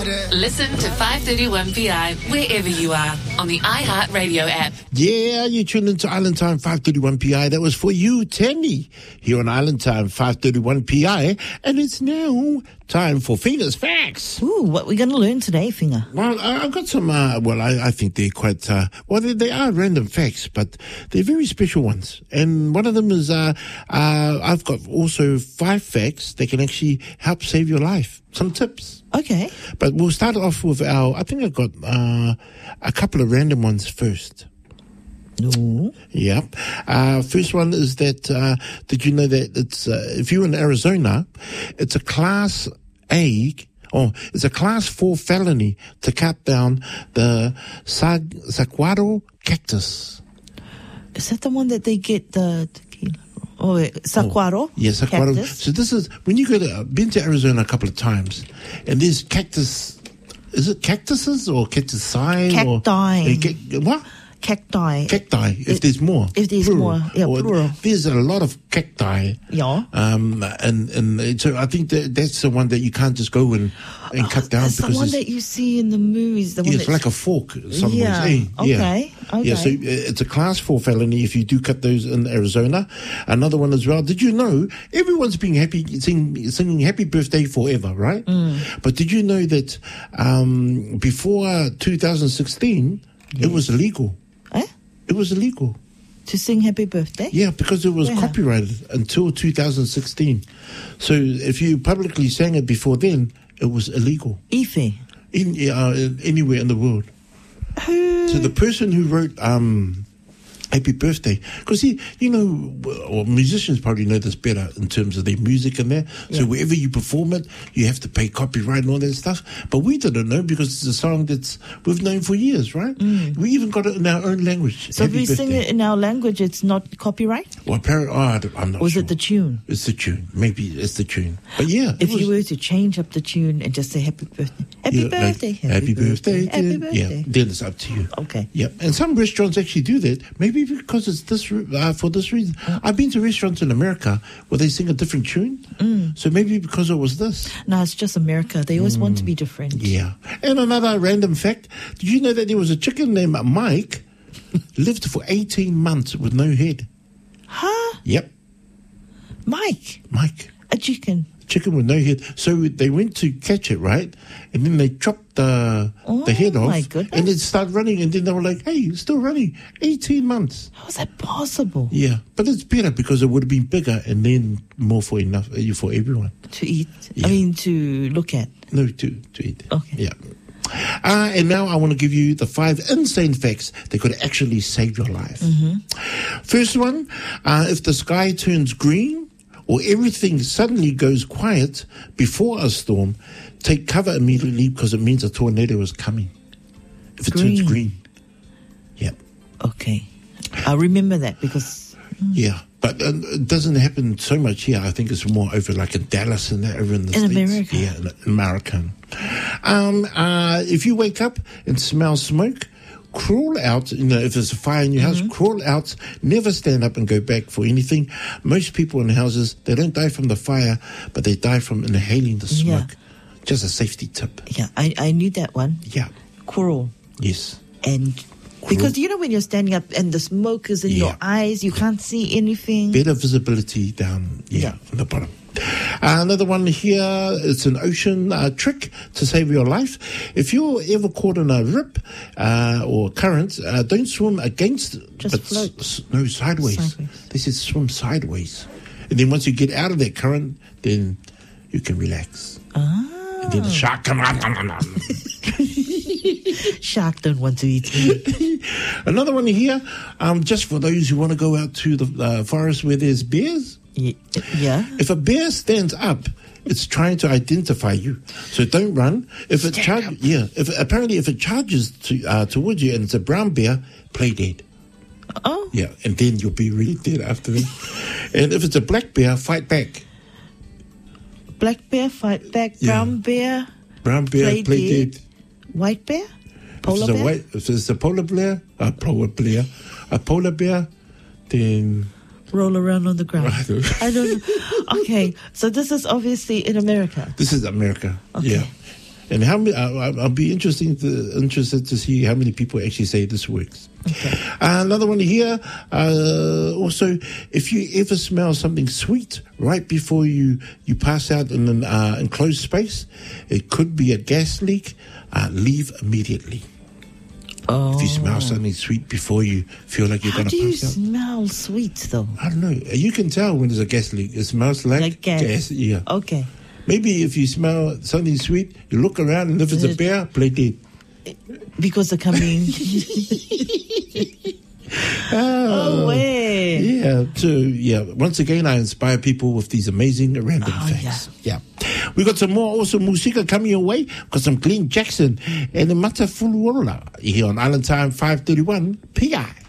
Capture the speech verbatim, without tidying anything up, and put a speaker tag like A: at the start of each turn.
A: Listen to five thirty-one P I wherever you are on the iHeartRadio app.
B: Yeah, you tuned into Island Time five thirty-one P I. That was for you, Tammy, here on Island Time five thirty-one P I. And it's now time for Finger's Facts.
C: Ooh, what are we going to learn today, Finger?
B: Well, I- I've got some, uh, well, I, I think they're quite, uh, well, they, they are random facts, but they're very special ones. And one of them is, uh, uh, I've got also five facts that can actually help save your life. Some tips.
C: Okay.
B: But we'll start off with our, I think I've got uh, a couple of random ones first.
C: No.
B: Yeah. Uh, first one is that, uh, did you know that it's, uh, if you're in Arizona, it's a class A, or it's a class four felony to cut down the sag, saguaro cactus.
C: Is that the one that they get the tequila? Oh, wait, saguaro?
B: Oh, yeah, saguaro.
C: Cactus?
B: So this is, when you go to, I've been to Arizona a couple of times, and there's cactus, is it cactuses or cactusi?
C: Cacti.
B: Or, uh, what?
C: Cacti.
B: Cacti, if
C: If-
B: there's more.
C: if there's more, yeah,
B: Or
C: plural.
B: There's a lot of cacti.
C: Yeah.
B: Um, and, and so I think that that's the one that you can't just go and, and cut down
C: That's the
B: because
C: one
B: it's,
C: that you see in the movies. The one
B: yeah, it's
C: that's
B: like a fork. Some
C: Yeah,
B: ways, eh? Yeah.
C: okay,
B: Yeah, so
C: okay.
B: uh, it's a class four felony if you do cut those in Arizona. Another one as well. Did you know everyone's being happy, singing, singing happy birthday forever, right?
C: Mm.
B: But did you know that um, before two thousand sixteen, it was illegal?
C: Eh?
B: It was illegal.
C: To sing happy birthday?
B: Yeah, because it was
C: Yeah.
B: copyrighted until two thousand sixteen. So if you publicly sang it before then, it was illegal
C: Ife.
B: in uh, anywhere in the world.
C: Who?
B: So the person who wrote um, Happy Birthday, because you know, or musicians probably know this better in terms of their music and that. So
C: Yeah.
B: wherever you perform it, you have to pay copyright and all that stuff. But we didn't know because it's a song that's we've known for years, right? We even got it in our own language.
C: Mm. So if
B: Happy
C: we sing
B: Birthday.
C: it in our language, it's not copyright?
B: Well, apparently, oh, I don't- I'm not
C: Or is
B: sure.
C: it the tune?
B: It's the tune. Maybe it's the tune. But yeah. it
C: If
B: was-
C: you were to change up the tune and just say happy birthday. Happy
B: yeah, like,
C: birthday.
B: happy birthday.
C: Happy
B: yeah.
C: birthday.
B: Yeah, then it's up to you.
C: Okay.
B: Yeah, and some restaurants actually do that. Maybe because it's this re- uh, for this reason. I've been to restaurants in America where they sing a different tune.
C: Mm.
B: So maybe because it was this.
C: No, it's just America. They always want to be different.
B: Yeah. And another random fact: did you know that there was a chicken named Mike lived for eighteen months with no head?
C: Huh?
B: Yep,
C: Mike,
B: Mike.
C: a chicken.
B: Chicken with no head. So they went to catch it, right? And then they chopped the
C: Oh,
B: the head off.
C: my goodness.
B: And it started running. And then they were like, hey, it's still running. eighteen months.
C: How is that possible?
B: Yeah. But it's better because it would have been bigger and then more for enough uh, for everyone.
C: To eat?
B: Yeah.
C: I mean, to look at.
B: No, to, to eat.
C: Okay.
B: Yeah. Uh, and now I want to give you the five insane facts that could actually save your life.
C: Mm-hmm.
B: First one, uh, if the sky turns green, or everything suddenly goes quiet before a storm, take cover immediately because it means a tornado is coming. If it turns
C: Green.
B: green. Yeah.
C: Okay. I'll remember that because.
B: Yeah. But uh, it doesn't happen so much here. I think it's more over like in Dallas and that, over in the
C: In
B: States.
C: America.
B: Yeah, in American. Um, uh, if you wake up and smell smoke, crawl out, you know, if there's a fire in your house, crawl out, never stand up and go back for anything. Most people in houses, they don't die from the fire, but they die from inhaling the
C: Yeah.
B: smoke. Just a safety tip.
C: Yeah, I, I knew that one.
B: Yeah.
C: Crawl.
B: Yes.
C: And. Because you know when you're standing up and the smoke is in
B: Yeah.
C: your eyes, you can't see anything.
B: Better visibility down, yeah,
C: Yeah.
B: on the bottom. Uh, another one here, it's an ocean uh, trick to save your life. If you're ever caught in a rip uh, or current, uh, don't swim against it.
C: Just
B: but
C: float.
B: S- s- no, sideways.
C: Sideways.
B: They said swim sideways. And then once you get out of that current, then you can relax.
C: Ah.
B: And then the shark come out.
C: Shark don't want to eat me.
B: Another one here, um, just for those who want to go out to the uh, forest where there's bears.
C: Ye- Yeah.
B: If a bear stands up, it's trying to identify you. So don't run. If it charge, yeah. If apparently if it charges to uh, towards you and it's a brown bear, play dead.
C: Oh.
B: Yeah, and then you'll be really dead after that. And if it's a black bear, fight back.
C: Black bear fight back.
B: Yeah.
C: Brown bear.
B: Brown bear,
C: Play
B: play,
C: dead.
B: dead.
C: White bear.
B: If
C: Polar
B: it's a
C: bear.
B: white, if it's a polar bear, a polar bear, a polar bear, then
C: Roll around on the ground.
B: I don't-
C: I don't know. Okay, so this is obviously in America.
B: this is America.
C: Okay.
B: Yeah. And how many? Uh, I'll be interesting to, interested to see how many people actually say this works.
C: Okay.
B: Uh, another one here. Uh, also, if you ever smell something sweet right before you, you pass out in an uh, enclosed space, it could be a gas leak. Uh, leave immediately.
C: Oh.
B: If you smell something sweet before you feel like you're
C: How
B: going
C: do
B: to
C: you
B: pass out.
C: smell sweet, though?
B: I don't know. You can tell when there's a gas leak. It smells like,
C: Like gas.
B: Yeah.
C: Okay.
B: Maybe if you smell something sweet, you look around and if it's a bear, play dead.
C: Because they're coming. Oh, way.
B: Yeah. So, yeah, once again, I inspire people with these amazing random
C: Oh,
B: facts. Yeah. We got some more awesome music coming your way. Got some Glenn Jackson and the Mata Fuluola here on Island Time five thirty-one P I.